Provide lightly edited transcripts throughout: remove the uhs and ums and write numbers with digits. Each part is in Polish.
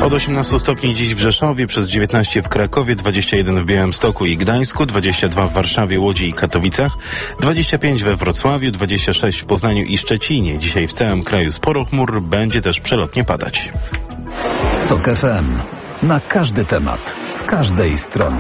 Od 18 stopni dziś w Rzeszowie, przez 19 w Krakowie, 21 w Białymstoku i Gdańsku, 22 w Warszawie, Łodzi i Katowicach, 25 we Wrocławiu, 26 w Poznaniu i Szczecinie. Dzisiaj w całym kraju sporo chmur, będzie też przelotnie padać. TOK FM. Na każdy temat, z każdej strony.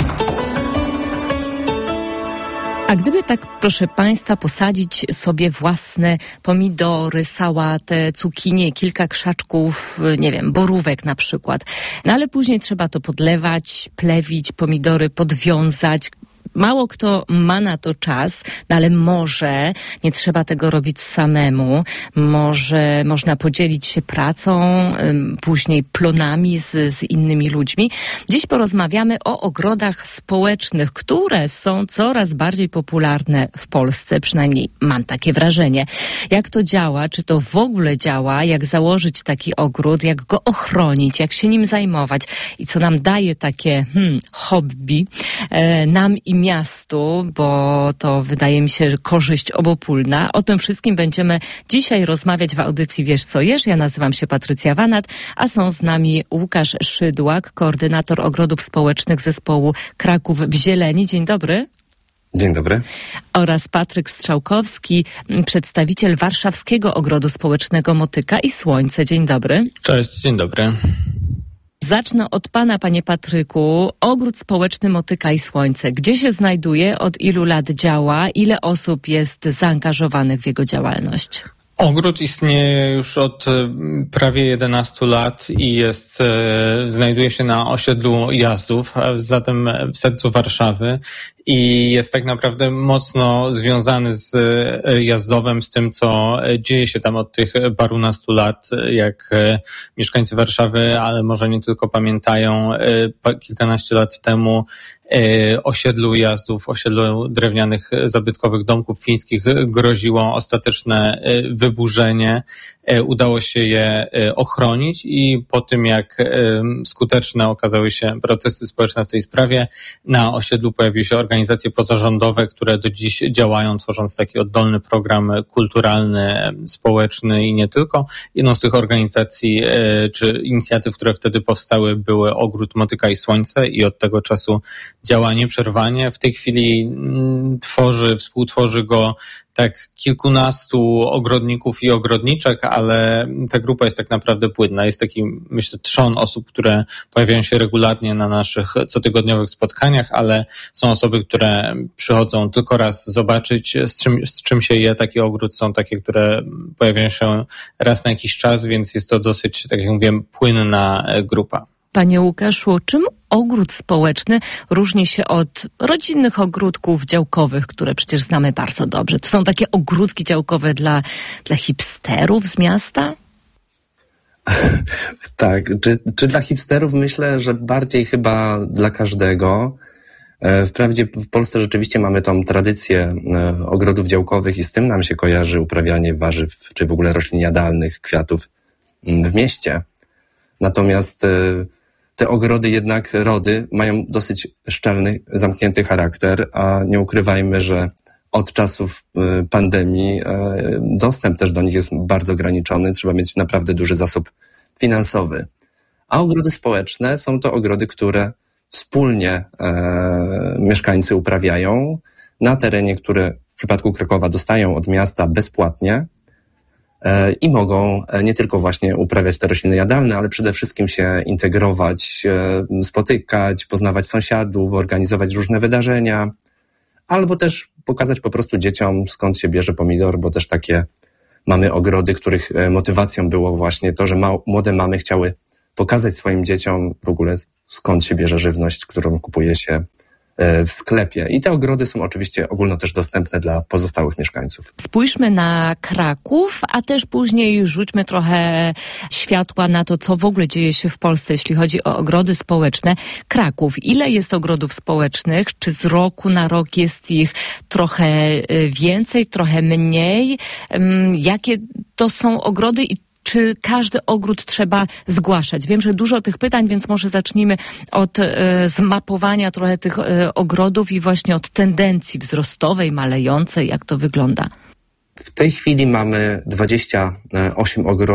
A gdyby tak, proszę Państwa, posadzić sobie własne pomidory, sałatę, cukinie, kilka krzaczków, nie wiem, borówek na przykład. No ale później trzeba to podlewać, plewić, pomidory podwiązać. Mało kto ma na to czas, no ale może nie trzeba tego robić samemu. Może można podzielić się pracą, później plonami z innymi ludźmi. Dziś porozmawiamy o ogrodach społecznych, które są coraz bardziej popularne w Polsce, przynajmniej mam takie wrażenie. Jak to działa? Czy to w ogóle działa? Jak założyć taki ogród? Jak go ochronić? Jak się nim zajmować? I co nam daje takie hobby nam i miastu, bo to wydaje mi się korzyść obopólna. O tym wszystkim będziemy dzisiaj rozmawiać w audycji Wiesz co jesz. Ja nazywam się Patrycja Wanat, a są z nami Łukasz Szydłak, koordynator ogrodów społecznych zespołu Kraków w Zieleni. Dzień dobry. Dzień dobry. Oraz Patryk Strzałkowski, przedstawiciel warszawskiego ogrodu społecznego Motyka i Słońce. Dzień dobry. Cześć, dzień dobry. Zacznę od pana, panie Patryku. Ogród społeczny Motyka i Słońce. Gdzie się znajduje? Od ilu lat działa? Ile osób jest zaangażowanych w jego działalność? Ogród istnieje już od prawie 11 lat i znajduje się na osiedlu Jazdów, zatem w sercu Warszawy, i jest tak naprawdę mocno związany z Jazdowem, z tym, co dzieje się tam od tych parunastu lat, jak mieszkańcy Warszawy, ale może nie tylko, pamiętają, kilkanaście lat temu osiedlu Jazdów, osiedlu drewnianych zabytkowych domków fińskich groziło ostateczne wyburzenie. Udało się je ochronić i po tym, jak skuteczne okazały się protesty społeczne w tej sprawie, na osiedlu pojawiły się organizacje pozarządowe, które do dziś działają, tworząc taki oddolny program kulturalny, społeczny i nie tylko. Jedną z tych organizacji czy inicjatyw, które wtedy powstały, były Ogród Motyka i Słońce, i od tego czasu działa nieprzerwanie. W tej chwili współtworzy go tak kilkunastu ogrodników i ogrodniczek, ale ta grupa jest tak naprawdę płynna. Jest taki, myślę, trzon osób, które pojawiają się regularnie na naszych cotygodniowych spotkaniach, ale są osoby, które przychodzą tylko raz zobaczyć, z czym się je taki ogród. Są takie, które pojawiają się raz na jakiś czas, więc jest to dosyć, tak jak mówiłem, płynna grupa. Panie Łukaszu, czym ogród społeczny różni się od rodzinnych ogródków działkowych, które przecież znamy bardzo dobrze? To są takie ogródki działkowe dla hipsterów z miasta? Tak, czy dla hipsterów? Myślę, że bardziej chyba dla każdego. Wprawdzie w Polsce rzeczywiście mamy tą tradycję ogrodów działkowych i z tym nam się kojarzy uprawianie warzyw, czy w ogóle roślin jadalnych, kwiatów w mieście. Natomiast te ogrody jednak, rody, mają dosyć szczelny, zamknięty charakter, a nie ukrywajmy, że od czasów pandemii dostęp też do nich jest bardzo ograniczony. Trzeba mieć naprawdę duży zasób finansowy. A ogrody społeczne są to ogrody, które wspólnie mieszkańcy uprawiają na terenie, które w przypadku Krakowa dostają od miasta bezpłatnie, i mogą nie tylko właśnie uprawiać te rośliny jadalne, ale przede wszystkim się integrować, spotykać, poznawać sąsiadów, organizować różne wydarzenia, albo też pokazać po prostu dzieciom, skąd się bierze pomidor, bo też takie mamy ogrody, których motywacją było właśnie to, że młode mamy chciały pokazać swoim dzieciom w ogóle, skąd się bierze żywność, którą kupuje się w sklepie. I te ogrody są oczywiście ogólno też dostępne dla pozostałych mieszkańców. Spójrzmy na Kraków, a też później rzućmy trochę światła na to, co w ogóle dzieje się w Polsce, jeśli chodzi o ogrody społeczne. Kraków, ile jest ogrodów społecznych? Czy z roku na rok jest ich trochę więcej, trochę mniej? Jakie to są ogrody i czy każdy ogród trzeba zgłaszać? Wiem, że dużo tych pytań, więc może zacznijmy od zmapowania trochę tych ogrodów i właśnie od tendencji wzrostowej, malejącej, jak to wygląda. W tej chwili mamy 28 ogrodów